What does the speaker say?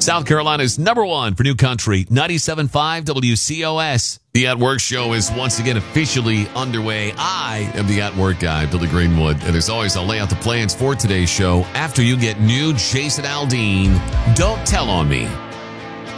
South Carolina's number one for new country, 97.5 WCOS. The At Work Show is once again officially underway. I am the At Work guy, Billy Greenwood. And as always, I'll lay out the plans for today's show after you get new Jason Aldean, Don't Tell on Me.